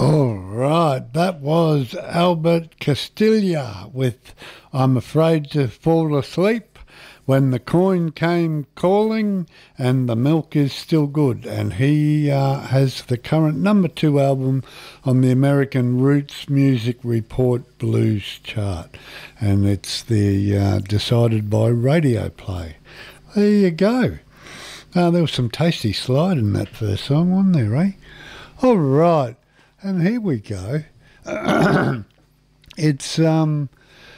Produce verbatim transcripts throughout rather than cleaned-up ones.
All right, that was Albert Castilla with I'm Afraid to Fall Asleep When the Coin Came Calling and the Milk Is Still Good. And he uh, has the current number two album on the American Roots Music Report Blues chart. And it's the uh, Decided by Radio Play. There you go. Uh, there was some tasty slide in that first song, wasn't there, eh? All right. And here we go. it's um,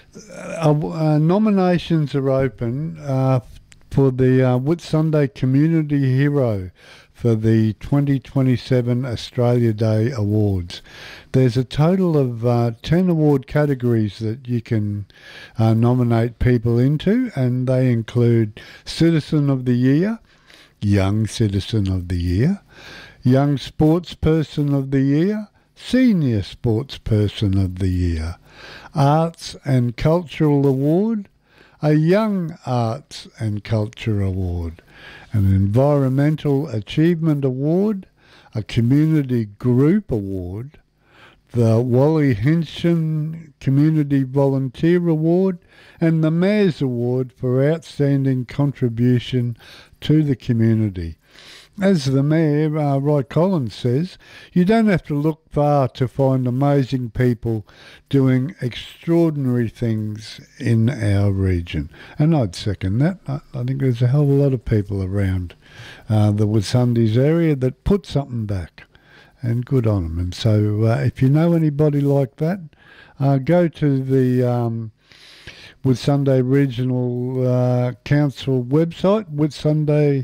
uh, uh, nominations are open uh, for the uh, Whitsunday Community Hero for the twenty twenty-seven Australia Day Awards. There's a total of uh, ten award categories that you can uh, nominate people into, and they include Citizen of the Year, Young Citizen of the Year, Young Sportsperson of the Year, Senior Sportsperson of the Year, Arts and Cultural Award, a Young Arts and Culture Award, an Environmental Achievement Award, a Community Group Award, the Wally Hinchin Community Volunteer Award, and the Mayor's Award for Outstanding Contribution to the Community. As the Mayor, uh, Roy Collins, says, you don't have to look far to find amazing people doing extraordinary things in our region. And I'd second that. I, I think there's a hell of a lot of people around uh, the Whitsundays area that put something back, and good on them. And so uh, if you know anybody like that, uh, go to the um, Whitsunday Regional uh, Council website, Whitsunday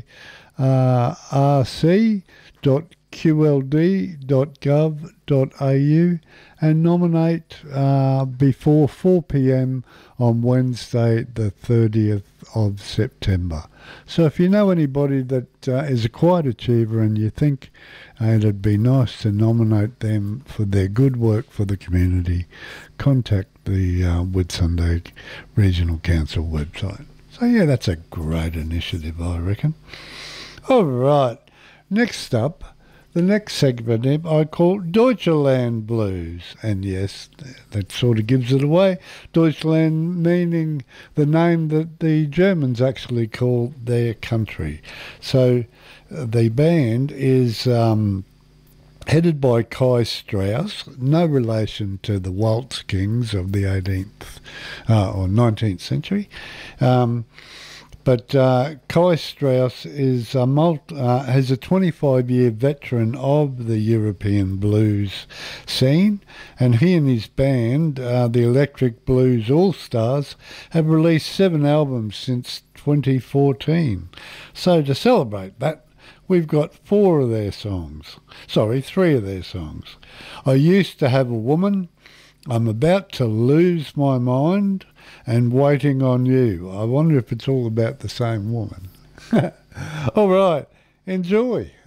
Uh, r c dot q l d dot gov dot a u and nominate uh, before four p m on Wednesday the thirtieth of September. So if you know anybody that uh, is a quiet achiever and you think uh, it'd be nice to nominate them for their good work for the community, contact the uh, Whitsunday Regional Council website. So yeah, that's a great initiative, I reckon. All right, next up, the next segment I call Deutschland Blues. And yes, that sort of gives it away. Deutschland meaning the name that the Germans actually call their country. So uh, the band is um, headed by Kai Strauss, no relation to the Waltz Kings of the eighteenth uh, or nineteenth century. Um, But uh, Kai Strauss is a multi, uh, has a twenty-five year veteran of the European blues scene, and he and his band, uh, the Electric Blues All-Stars, have released seven albums since twenty fourteen. So to celebrate that, we've got four of their songs. Sorry, three of their songs. I Used to Have a Woman, I'm About to Lose My Mind, and Waiting on You. I wonder if it's all about the same woman. All right, enjoy.